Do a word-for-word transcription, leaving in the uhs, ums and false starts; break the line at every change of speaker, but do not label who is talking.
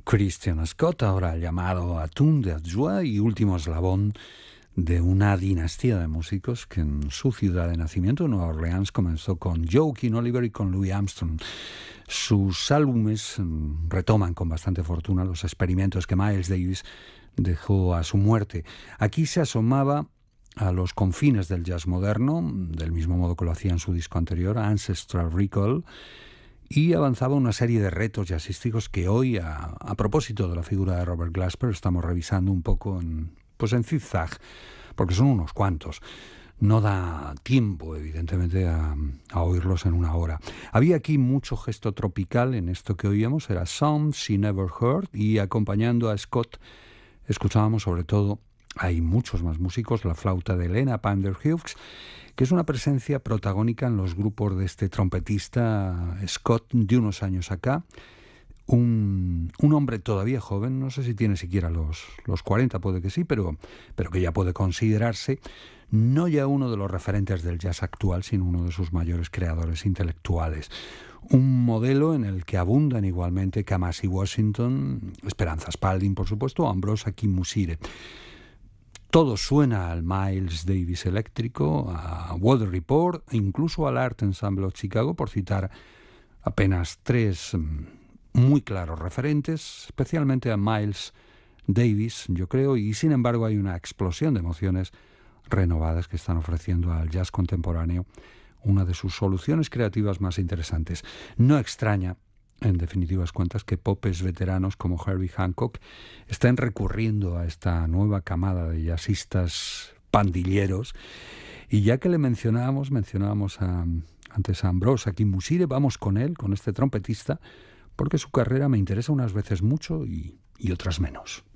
Christian Scott, ahora llamado Atún de Adjoa y último eslabón de una dinastía de músicos que en su ciudad de nacimiento, Nueva Orleans, comenzó con Joaquin Oliver y con Louis Armstrong. Sus álbumes retoman con bastante fortuna los experimentos que Miles Davis dejó a su muerte. Aquí se asomaba a los confines del jazz moderno, del mismo modo que lo hacía en su disco anterior, Ancestral Recall, y avanzaba una serie de retos jazzísticos que hoy, a, a propósito de la figura de Robert Glasper, estamos revisando un poco en, pues en zigzag, porque son unos cuantos. No da tiempo, evidentemente, a, a oírlos en una hora. Había aquí mucho gesto tropical en esto que oíamos, era Some She Never Heard, y acompañando a Scott escuchábamos sobre todo, hay muchos más músicos, la flauta de Lena Pander Hughes, que es una presencia protagónica en los grupos de este trompetista Scott de unos años acá, un, un hombre todavía joven, no sé si tiene siquiera los, los cuarenta, puede que sí, pero, pero que ya puede considerarse no ya uno de los referentes del jazz actual, sino uno de sus mayores creadores intelectuales. Un modelo en el que abundan igualmente Kamasi Washington, Esperanza Spalding, por supuesto, o Ambrosa Kimusire. Todo suena al Miles Davis eléctrico, a Weather Report, e incluso al Art Ensemble of Chicago, por citar apenas tres muy claros referentes, especialmente a Miles Davis, yo creo, y sin embargo hay una explosión de emociones renovadas que están ofreciendo al jazz contemporáneo una de sus soluciones creativas más interesantes. No extraña, en definitivas cuentas, que popes veteranos como Herbie Hancock estén recurriendo a esta nueva camada de jazzistas pandilleros. Y ya que le mencionábamos, mencionábamos a, antes a Ambrosa Kimusire, vamos con él, con este trompetista, porque su carrera me interesa unas veces mucho y, y otras menos.